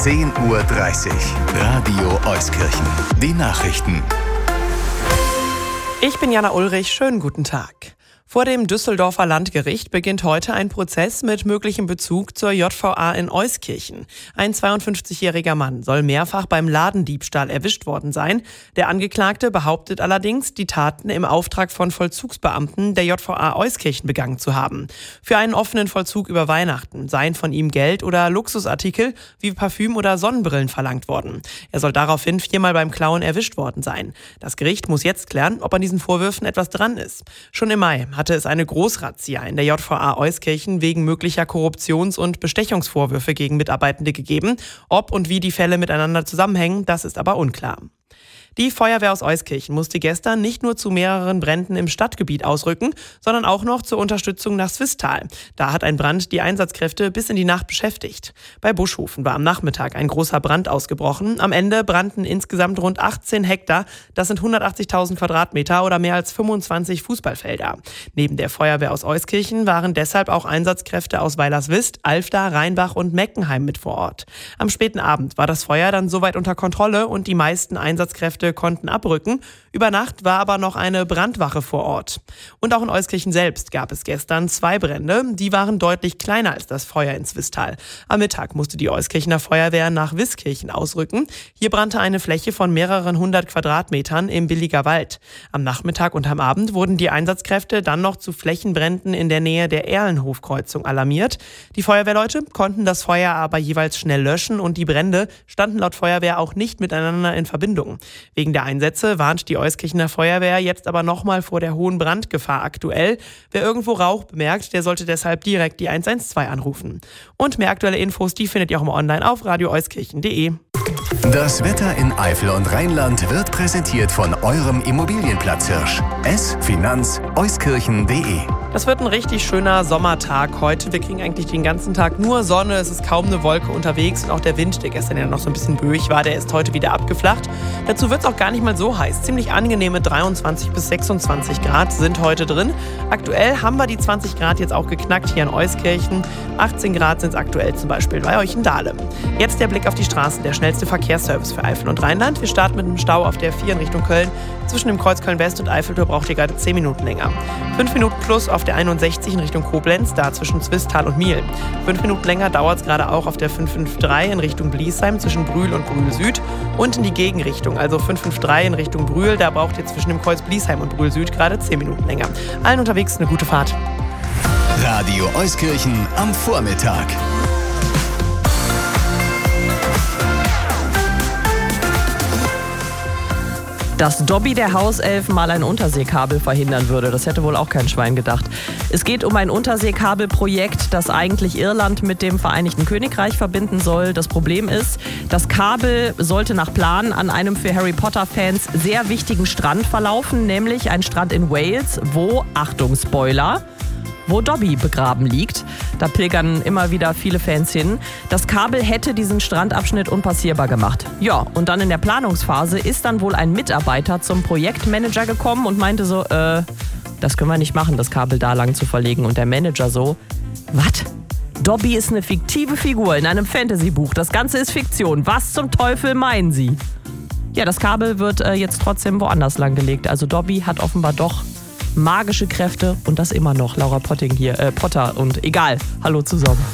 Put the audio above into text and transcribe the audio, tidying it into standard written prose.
10:30 Uhr. Radio Euskirchen. Die Nachrichten. Ich bin Jana Ulrich. Schönen guten Tag. Vor dem Düsseldorfer Landgericht beginnt heute ein Prozess mit möglichem Bezug zur JVA in Euskirchen. Ein 52-jähriger Mann soll mehrfach beim Ladendiebstahl erwischt worden sein. Der Angeklagte behauptet allerdings, die Taten im Auftrag von Vollzugsbeamten der JVA Euskirchen begangen zu haben. Für einen offenen Vollzug über Weihnachten seien von ihm Geld oder Luxusartikel wie Parfüm oder Sonnenbrillen verlangt worden. Er soll daraufhin 4-mal beim Klauen erwischt worden sein. Das Gericht muss jetzt klären, ob an diesen Vorwürfen etwas dran ist. Schon im Mai hatte es eine Großrazzia in der JVA Euskirchen wegen möglicher Korruptions- und Bestechungsvorwürfe gegen Mitarbeitende gegeben. Ob und wie die Fälle miteinander zusammenhängen, das ist aber unklar. Die Feuerwehr aus Euskirchen musste gestern nicht nur zu mehreren Bränden im Stadtgebiet ausrücken, sondern auch noch zur Unterstützung nach Swisttal. Da hat ein Brand die Einsatzkräfte bis in die Nacht beschäftigt. Bei Buschhofen war am Nachmittag ein großer Brand ausgebrochen. Am Ende brannten insgesamt rund 18 Hektar. Das sind 180.000 Quadratmeter oder mehr als 25 Fußballfelder. Neben der Feuerwehr aus Euskirchen waren deshalb auch Einsatzkräfte aus Weilerswist, Alfda, Rheinbach und Meckenheim mit vor Ort. Am späten Abend war das Feuer dann soweit unter Kontrolle und die meisten Einsatzkräfte konnten abrücken. Über Nacht war aber noch eine Brandwache vor Ort. Und auch in Euskirchen selbst gab es gestern 2 Brände. Die waren deutlich kleiner als das Feuer in Swisttal. Am Mittag musste die Euskirchener Feuerwehr nach Wiskirchen ausrücken. Hier brannte eine Fläche von mehreren 100 Quadratmetern im Billiger Wald. Am Nachmittag und am Abend wurden die Einsatzkräfte dann noch zu Flächenbränden in der Nähe der Erlenhofkreuzung alarmiert. Die Feuerwehrleute konnten das Feuer aber jeweils schnell löschen und die Brände standen laut Feuerwehr auch nicht miteinander in Verbindung. Wegen der Einsätze warnt die Euskirchener Feuerwehr jetzt aber nochmal vor der hohen Brandgefahr aktuell. Wer irgendwo Rauch bemerkt, der sollte deshalb direkt die 112 anrufen. Und mehr aktuelle Infos, die findet ihr auch immer online auf radioeuskirchen.de. Das Wetter in Eifel und Rheinland wird präsentiert von eurem Immobilienplatzhirsch. Finanz-euskirchen.de. Das wird ein richtig schöner Sommertag heute. Wir kriegen eigentlich den ganzen Tag nur Sonne. Es ist kaum eine Wolke unterwegs. Und auch der Wind, der gestern ja noch so ein bisschen böig war, der ist heute wieder abgeflacht. Dazu wird es auch gar nicht mal so heiß. Ziemlich angenehme 23 bis 26 Grad sind heute drin. Aktuell haben wir die 20 Grad jetzt auch geknackt hier in Euskirchen. 18 Grad sind es aktuell zum Beispiel bei euch in Dahlem. Jetzt der Blick auf die Straßen. Der schnellste Verkehrsservice für Eifel und Rheinland. Wir starten mit einem Stau auf der 4 in Richtung Köln. Zwischen dem Kreuz Köln-West und Eiffeltor braucht ihr gerade 10 Minuten länger. 5 Minuten plus auf der 61 in Richtung Koblenz, da zwischen Swisttal und Miel. 5 Minuten länger dauert es gerade auch auf der 553 in Richtung Bliesheim zwischen Brühl und Brühl Süd und in die Gegenrichtung, also 553 in Richtung Brühl, da braucht ihr zwischen dem Kreuz Bliesheim und Brühl Süd gerade 10 Minuten länger. Allen unterwegs eine gute Fahrt. Radio Euskirchen am Vormittag. Dass Dobby der Hauself mal ein Unterseekabel verhindern würde, das hätte wohl auch kein Schwein gedacht. Es geht um ein Unterseekabelprojekt, das eigentlich Irland mit dem Vereinigten Königreich verbinden soll. Das Problem ist, das Kabel sollte nach Plan an einem für Harry Potter-Fans sehr wichtigen Strand verlaufen, nämlich ein Strand in Wales, wo, Achtung Spoiler, wo Dobby begraben liegt. Da pilgern immer wieder viele Fans hin. Das Kabel hätte diesen Strandabschnitt unpassierbar gemacht. Ja, und dann in der Planungsphase ist dann wohl ein Mitarbeiter zum Projektmanager gekommen und meinte so, das können wir nicht machen, das Kabel da lang zu verlegen. Und der Manager so, was? Dobby ist eine fiktive Figur in einem Fantasy-Buch. Das Ganze ist Fiktion. Was zum Teufel meinen Sie? Ja, das Kabel wird jetzt trotzdem woanders lang gelegt. Also Dobby hat offenbar doch magische Kräfte und das immer noch. Laura Potter und egal. Hallo zusammen.